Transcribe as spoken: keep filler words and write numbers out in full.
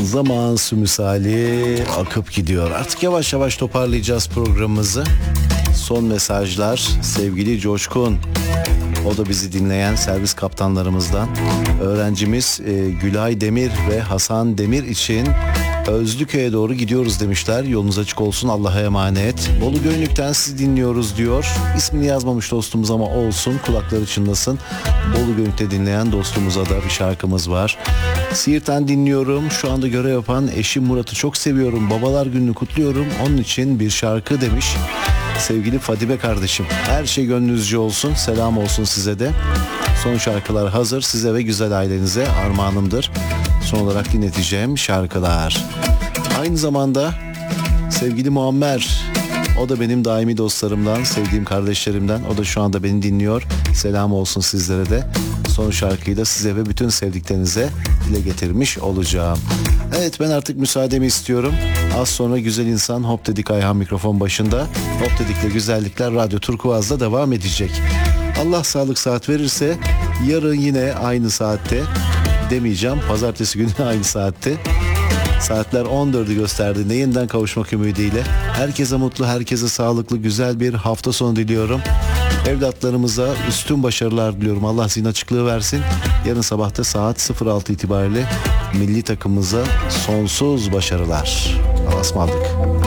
Zaman su misali akıp gidiyor. Artık yavaş yavaş toparlayacağız programımızı. Son mesajlar sevgili Coşkun. O da bizi dinleyen servis kaptanlarımızdan. Öğrencimiz e, Gülay Demir ve Hasan Demir için Özlüköy'e doğru gidiyoruz demişler. Yolunuz açık olsun, Allah'a emanet. Bolu Gönlük'ten sizi dinliyoruz diyor. İsmini yazmamış dostumuz ama olsun, kulakları çınlasın. Bolu Gönlük'te dinleyen dostumuza da bir şarkımız var. Siirt'ten dinliyorum. Şu anda görev yapan eşim Murat'ı çok seviyorum. Babalar gününü kutluyorum. Onun için bir şarkı demiş. Sevgili Fadime kardeşim, her şey gönlünüzce olsun, selam olsun size de. Son şarkılar hazır, size ve güzel ailenize armağanımdır. Son olarak dinleteceğim şarkılar. Aynı zamanda sevgili Muammer, o da benim daimi dostlarımdan, sevdiğim kardeşlerimden. O da şu anda beni dinliyor. Selam olsun sizlere de. Son şarkıyı da size ve bütün sevdiklerinize dile getirmiş olacağım. Evet, ben artık müsaademi istiyorum. Az sonra güzel insan Hop Dedik Ayhan mikrofon başında. Hop Dedik'le güzellikler Radyo Turkuaz'da devam edecek. Allah sağlık saat verirse yarın yine aynı saatte demeyeceğim. Pazartesi günü aynı saatte. Saatler on dördü gösterdiğinde yeniden kavuşmak ümidiyle herkese mutlu, herkese sağlıklı, güzel bir hafta sonu diliyorum. Evlatlarımıza üstün başarılar diliyorum. Allah zihin açıklığı versin. Yarın sabahta saat sıfır altı itibariyle milli takımımıza sonsuz başarılar. Allah'a ısmarladık.